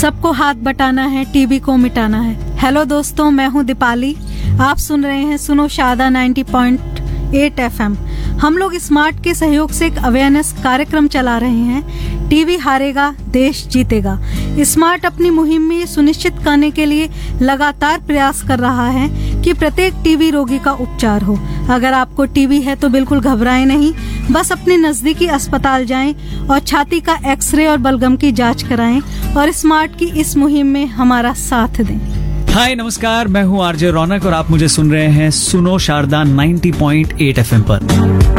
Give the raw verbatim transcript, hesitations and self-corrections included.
सबको हाथ बटाना है, टीबी को मिटाना है। हेलो दोस्तों, मैं हूं दीपाली। आप सुन रहे हैं सुनो शारदा नब्बे पॉइंट आठ एफएम। हम लोग स्मार्ट के सहयोग से एक अवेयरनेस कार्यक्रम चला रहे हैं, टीबी हारेगा देश जीतेगा। स्मार्ट अपनी मुहिम में सुनिश्चित करने के लिए लगातार प्रयास कर रहा है कि प्रत्येक टीबी रोगी का उपचार हो। अगर आपको टीबी है तो बिल्कुल घबराएं नहीं, बस अपने नजदीकी अस्पताल जाएं और छाती का एक्सरे और बलगम की जांच कराएं और स्मार्ट की इस मुहिम में हमारा साथ दें। हाय नमस्कार, मैं हूँ आरजे रौनक और आप मुझे सुन रहे हैं सुनो शारदा नब्बे पॉइंट आठ एफएम पर।